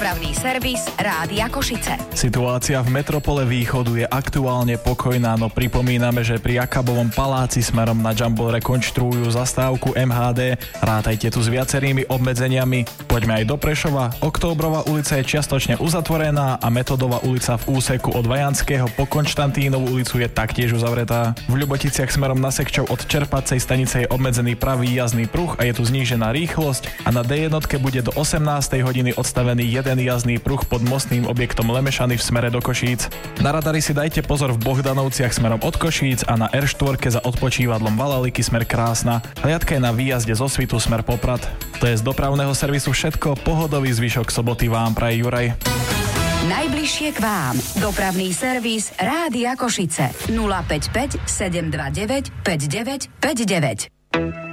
Dopravný servis Rádia Košice. Situácia v metropole Východu je aktuálne pokojná, no pripomíname, že pri Akabovom paláci smerom na Jumbo rekonštruujú zastávku MHD. Rátajte tu s viacerými obmedzeniami. Poďme aj do Prešova. Októbrová ulica je čiastočne uzatvorená a Metodová ulica v úseku od Vajanského po Konštantínovú ulicu je taktiež uzavretá. V Ľuboticiach smerom na Sekčov od Čerpacej stanice je obmedzený pravý jazdný pruh a je tu znížená rýchlosť a na D1 bude do 18. hodiny odstavený jeden jazdný pruh pod mostným objektom Lemešany v smere do Košíc. Na radari si dajte pozor v Bohdanovciach smerom od Košíc a na R4 za odpočívadlom Valaliky smer Krásna. Hliadka je na výjazde zo Svitu smer Poprad. To je z dopravného servisu všetko. Pohodový zvyšok soboty vám praje Juraj. Najbližšie k vám. Dopravný servis Rádia Košice. 055 729 5959.